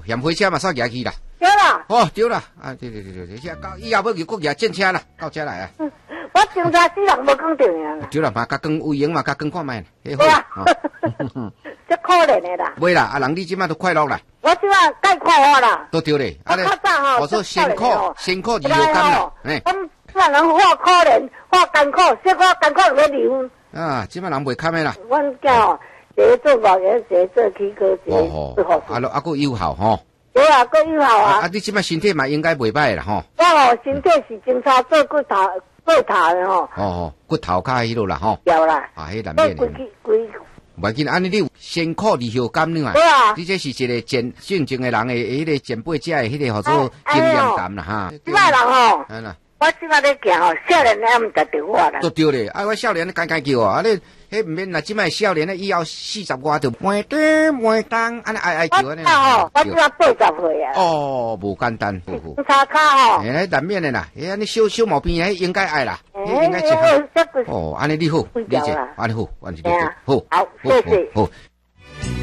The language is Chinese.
嫌火车嘛煞举去啦。 对啦。 哦，对啦，啊，对，到以后要去国举建车啦，到车来啊。 我警察死人无讲对啊。 对啦，嘛甲跟有闲嘛甲跟看卖， 对啊。这可怜的啦。 袂啦，啊人你即摆都快乐啦。 我即摆介快活啦。 都对咧， 啊，较早吼， 我说辛苦二号甘啦， 咱人化可怜，化艰苦，小可艰苦就要离婚。 啊，即摆人袂堪的啦。 阮囝吼，一个做保险，一个做起科，一个做护士。 啊，佫有效吼。 对啊，佫有效啊。 啊，你即摆身体嘛应该袂歹啦吼。 我吼身体是真差，做骨头的吼。 哦，骨头骹迄落啦吼。 有啦。 啊，迄难免的。袂紧，安尼你有辛苦二号甘呢嘛？ 对啊。 你这是一个性情的人的迄个前辈者的迄个叫做经验谈啦哈。 即摆人吼。 嗯啦。 我即摆咧行吼，少年人毋值得我啦。 都对咧，啊，我少年咧该叫啊，你迄毋免啦，即摆少年咧以后40外就袂短袂当，安尼爱叫安尼。 我即摆80岁啊。 哦，无简单， 差卡吼。 哎，难免的啦，安尼小毛病迄应该爱啦，应该是。哦，安尼你好，理解，安尼好，安尼好， 好，谢谢。 好。